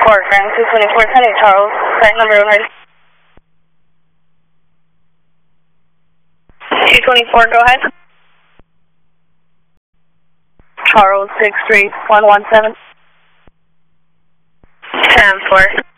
Fort Grand 224, heading Charles, site number 100. 224, go ahead. Charles 63117. 10-4.